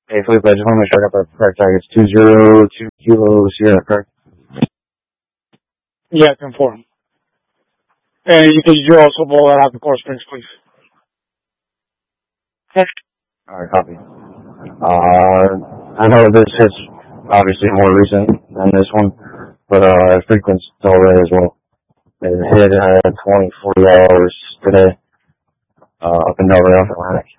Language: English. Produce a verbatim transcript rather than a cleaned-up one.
Hey, Felipe, I just want to make sure I got the correct tag. It's two zero two Kilo Sierra, correct? Yeah, confirm. And you can you also blow that out the Coral Springs, please. Alright, copy. Uh, I know this is obviously more recent than this one, but uh, frequency already as well. It hit uh, twenty, forty hours today, uh, up in Del Rio, Atlantic.